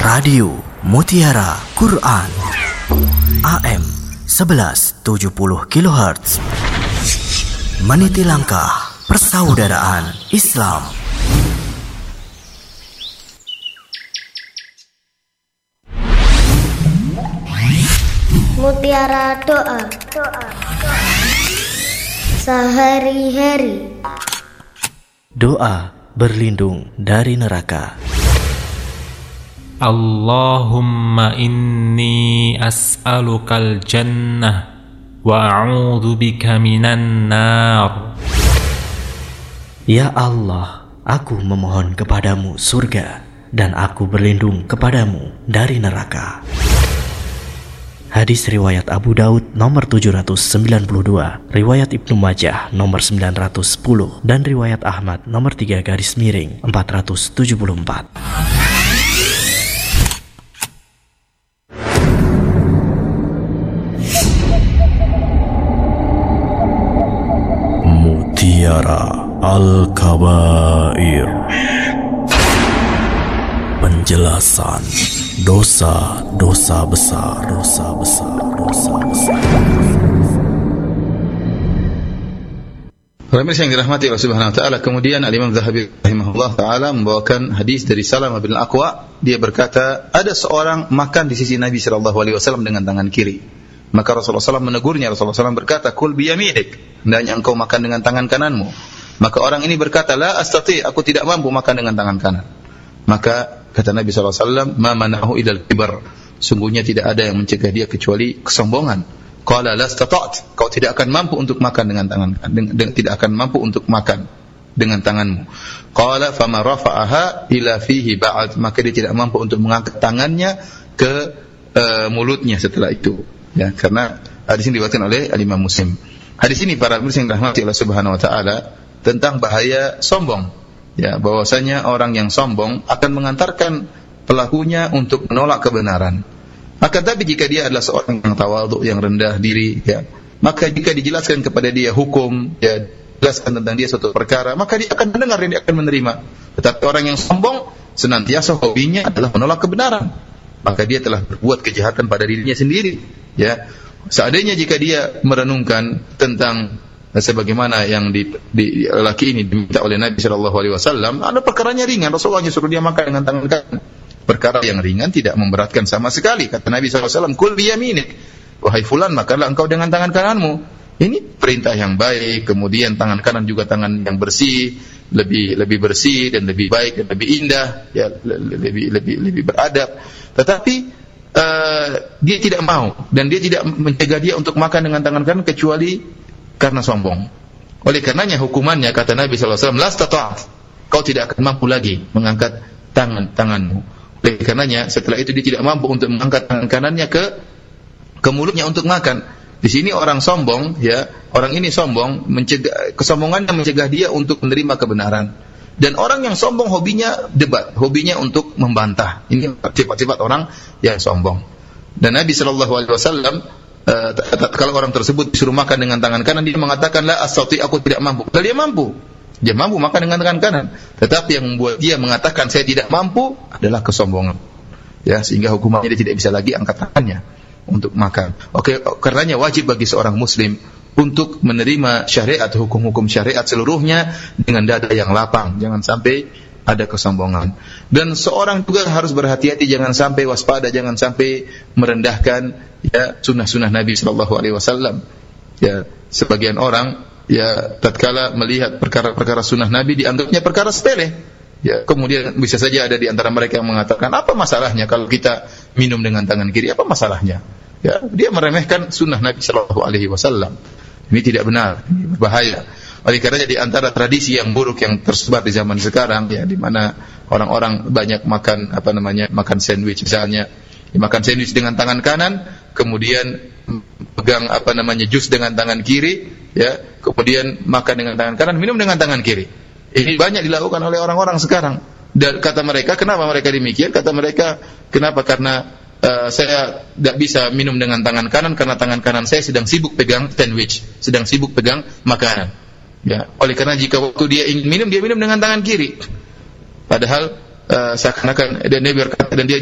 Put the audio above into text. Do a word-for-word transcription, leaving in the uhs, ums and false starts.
Radio Mutiara Quran A M sebelas tujuh puluh kilohertz, meniti langkah persaudaraan Islam. Mutiara doa, doa, doa. Sehari-hari. Doa berlindung dari neraka. Allahumma inni as'alukal jannah wa a'udzu bika minan nar. Ya Allah, aku memohon kepadamu surga dan aku berlindung kepadamu dari neraka. Hadis riwayat Abu Daud nomor tujuh ratus sembilan puluh dua, riwayat Ibnu Majah nomor sembilan ratus sepuluh, dan riwayat Ahmad nomor tiga garis miring empat ratus tujuh puluh empat. Mutiara Al-Kabair. Penjelasan dosa-dosa besar, dosa besar, dosa besar. Pemirsa yang dirahmati Allah Subhanahu wa taala, kemudian Al-Imam Zahabi rahimahullah taala membawakan hadis dari Salamah bin Al-Aqwa. Dia berkata, ada seorang makan di sisi Nabi sallallahu alaihi wasallam dengan tangan kiri. Maka Rasulullah sallallahu alaihi wasallam menegurnya. Rasulullah sallallahu alaihi wasallam berkata, "Kul biyaminik." Hendaknya engkau makan dengan tangan kananmu. Maka orang ini berkata, "La astati, aku tidak mampu makan dengan tangan kanan." Maka kata Nabi sallallahu alaihi wasallam, "Ma manahu idal kibar." Sungguhnya tidak ada yang mencegah dia kecuali kesombongan. Qala la istata'at, kau tidak akan mampu untuk makan dengan tangan, dengan, dengan, tidak akan mampu untuk makan dengan tanganmu. Qala fama rafa'aha ila fihi ba'd, maka dia tidak mampu untuk mengangkat tangannya ke uh, mulutnya setelah itu. Ya, karena hadis ini diriwayatkan oleh Imam Muslim. Hadis ini para muslim yang dirahmati Allah Subhanahu wa taala tentang bahaya sombong. Ya, bahwasanya orang yang sombong akan mengantarkan pelakunya untuk menolak kebenaran. Akan tapi jika dia adalah seorang yang tawadhu, yang rendah diri, ya, maka jika dijelaskan kepada dia hukum, ya, jelaskan tentang dia suatu perkara, maka dia akan mendengar dan dia akan menerima. Tetapi orang yang sombong senantiasa hobinya adalah menolak kebenaran, maka dia telah berbuat kejahatan pada dirinya sendiri. Ya, seandainya jika dia merenungkan tentang sebagaimana yang di, di lelaki ini diminta oleh Nabi Shallallahu Alaihi Wasallam, ada perkaranya ringan, Rasulullah suruh dia makan dengan tangan kanan. Perkara yang ringan tidak memberatkan sama sekali. Kata Nabi Shallallahu Alaihi Wasallam, "Kul biyaminik." Wahai fulan, makanlah engkau dengan tangan kananmu. Ini perintah yang baik. Kemudian tangan kanan juga tangan yang bersih, lebih lebih bersih dan lebih baik dan lebih indah, ya, lebih lebih lebih beradab. Tetapi Uh, dia tidak mau dan dia tidak mencegah dia untuk makan dengan tangan kanan kecuali karena sombong. Oleh karenanya hukumannya kata Nabi sallallahu alaihi wasallam, "La stata'at." Kau tidak akan mampu lagi mengangkat tangan tanganmu. Oleh karenanya setelah itu dia tidak mampu untuk mengangkat tangan kanannya ke ke mulutnya untuk makan. Di sini orang sombong, ya, orang ini sombong, mencegah, kesombongannya mencegah dia untuk menerima kebenaran. Dan orang yang sombong hobinya debat, hobinya untuk membantah. Ini sifat-sifat orang yang sombong. Dan Nabi sallallahu alaihi wasallam uh, kalau orang tersebut disuruh makan dengan tangan kanan, dia mengatakan, "La astati, aku tidak mampu." Padahal dia mampu. Dia mampu makan dengan tangan kanan. Tetapi yang membuat dia mengatakan saya tidak mampu adalah kesombongan. Ya, sehingga hukumannya dia tidak bisa lagi angkat tangannya untuk makan. Oke, karenanya wajib bagi seorang muslim untuk menerima syariat, hukum-hukum syariat seluruhnya dengan dada yang lapang. Jangan sampai ada kesombongan. Dan seorang juga harus berhati-hati, jangan sampai waspada, jangan sampai merendahkan, ya, sunnah-sunnah Nabi sallallahu alaihi wasallam. Ya, sebagian orang, ya, tatkala melihat perkara-perkara sunnah Nabi dianggapnya perkara sepele. Ya, kemudian bisa saja ada di antara mereka yang mengatakan, apa masalahnya kalau kita minum dengan tangan kiri? Apa masalahnya? Ya, dia meremehkan sunnah Nabi sallallahu alaihi wasallam. Ini tidak benar, ini berbahaya. Oleh karenanya di antara tradisi yang buruk yang tersebar di zaman sekarang, ya, di mana orang-orang banyak makan apa namanya makan sandwich misalnya, ya, makan sandwich dengan tangan kanan, kemudian pegang apa namanya jus dengan tangan kiri, ya, kemudian makan dengan tangan kanan, minum dengan tangan kiri. Ini banyak dilakukan oleh orang-orang sekarang. Dan kata mereka, kenapa mereka demikian? Kata mereka, kenapa? Karena Uh, saya tidak bisa minum dengan tangan kanan karena tangan kanan saya sedang sibuk pegang sandwich, sedang sibuk pegang makanan. Ya, oleh karena jika waktu dia ingin minum, dia minum dengan tangan kiri. Padahal uh, seakan-akan dan dia berkata, dan dia